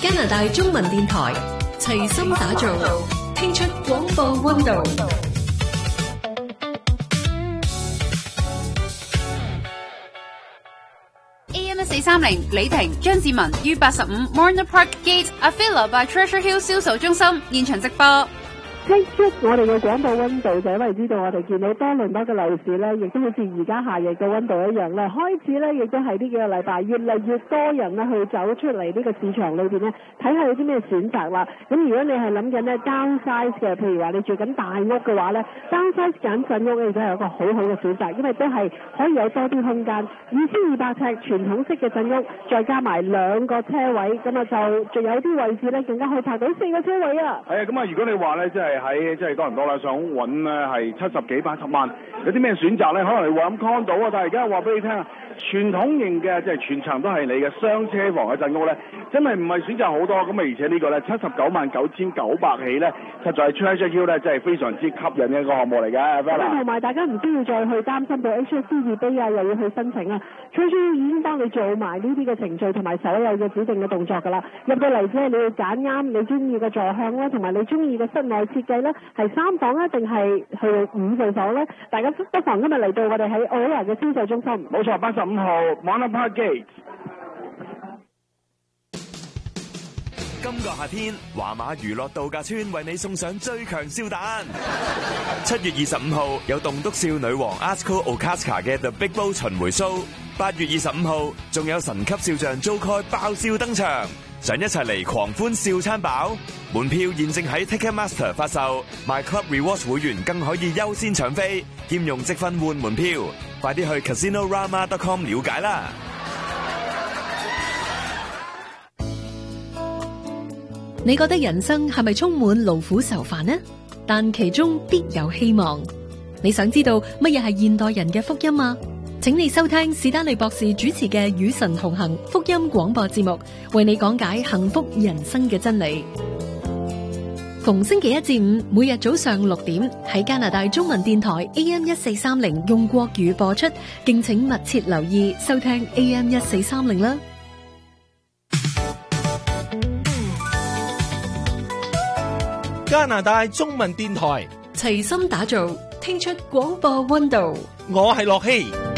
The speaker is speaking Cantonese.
加拿大中文電台齊心打造，聽出廣播溫度。 AM1430李婷張志文於85 Morner Park Gate Avila by Treasure Hill 銷售中心現場直播。 聽出我哋嘅廣播溫度，就因為知道我哋見到多倫多嘅樓市咧，亦都好似而家夏日嘅溫度一樣咧，開始咧亦都係呢幾個禮拜越嚟越多人咧去走出嚟呢個市場裏邊咧，睇下有啲咩選擇啦。咁如果你係諗緊咧 downsize 嘅，譬如話你住緊大屋嘅話咧 ，downsize 緊陣屋亦都係一個好好嘅選擇，因為都係可以有多啲空間，2200尺傳統式嘅陣屋，再加埋2個車位，咁啊就仲有啲位置咧更加可以泊到4個車位啊。 係啊，咁啊如果你話咧即係喺即係多倫多啦，想揾咧係70幾80萬，有啲咩選擇咧？可能你會諗 condo 啊，但係而家話俾你聽啊，傳統型嘅即係全層都係你嘅雙車房嘅陣屋咧，真係唔係選擇好多咁啊！而且呢個咧799900起咧，實在係 Treasure Hill 咧，真係非常之吸引嘅一個項目嚟嘅。 同埋大家唔需要再去擔心到 HSC2B 啊，又要去申請啊 Treasure Hill 已經幫你做埋呢啲嘅程序同埋所有嘅指定嘅動作㗎啦。入到嚟之後，你要揀啱你中意嘅座向啦，同埋你中意嘅室內設計咧，係3房啊，定係去5號房咧？大家不妨今日嚟到我哋喺奧拉嘅銷售中心。 冇錯，85號 Morner Park Gate。 今個夏天，華馬娛樂度假村為你送上最強笑彈。7月25號有棟篤笑女王 Asko Okaska 嘅 The Big Bowl 巡迴 show。8月25號仲有神級笑匠 Joker 爆笑登場，想一齊嚟狂歡笑餐飽？門票現正喺 Ticketmaster 發售，My Club Rewards 會員更可以優先搶飛，兼用積分換門票。快啲去 casinorama.com 了解啦！ 你覺得人生係咪充滿勞苦愁煩呢？但其中必有希望。你想知道乜嘢係現代人嘅福音啊？請你收聽史丹利博士主持嘅《與神同行》福音廣播節目，為你講解幸福人生嘅真理。逢星期1至5，每日早上6點喺加拿大中文電台 AM1430用國語播出，敬請密切留意收聽 AM1430啦。 加拿大中文電台齊心打造，聽出廣播溫度。 我係樂希。